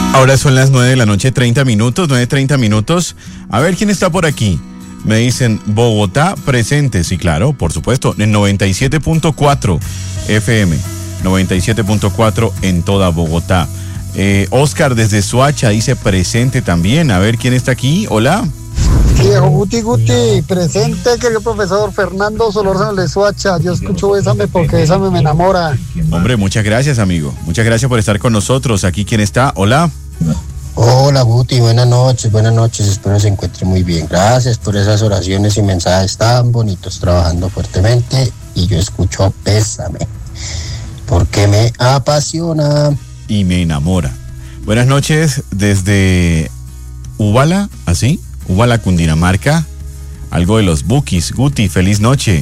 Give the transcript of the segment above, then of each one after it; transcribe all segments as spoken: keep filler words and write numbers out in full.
Ahora son las nueve de la noche, treinta minutos, nueve treinta minutos. A ver quién está por aquí. Me dicen Bogotá presente, sí, claro, por supuesto, en noventa y siete punto cuatro F M, noventa y siete punto cuatro en toda Bogotá. Eh, Oscar desde Soacha dice presente también. A ver quién está aquí. Hola. Viejo Guti Guti, presente, querido profesor Fernando Solórzano de Soacha. Yo escucho Bésame porque Bésame me enamora. Hombre, muchas gracias, amigo. Muchas gracias por estar con nosotros. Aquí quién está. Hola. Hola Guti, buenas noches, buenas noches, espero se encuentre muy bien. Gracias por esas oraciones y mensajes tan bonitos, trabajando fuertemente. Y yo escucho Bésame porque me apasiona y me enamora. Buenas noches desde Ubala, ¿así? Ubala, Cundinamarca. Algo de los Bukis. Guti, feliz noche.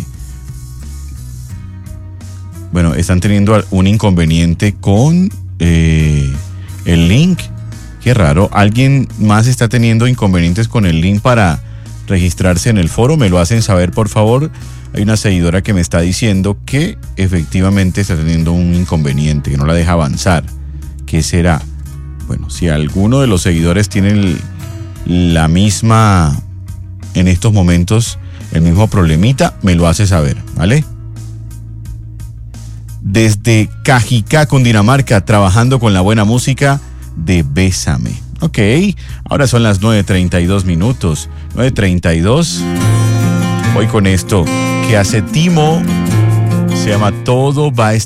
Bueno, están teniendo un inconveniente con eh, el link. Qué raro. ¿Alguien más está teniendo inconvenientes con el link para registrarse en el foro? Me lo hacen saber, por favor. Hay una seguidora que me está diciendo que efectivamente está teniendo un inconveniente, que no la deja avanzar. ¿Qué será? Bueno, si alguno de los seguidores tiene el, la misma, en estos momentos, el mismo problemita, me lo hace saber, ¿vale? Desde Cajicá, Cundinamarca, trabajando con la buena música de Bésame. Ok, ahora son las nueve treinta y dos minutos. nueve treinta y dos. Voy con esto que hace Timo. Se llama Todo va a estar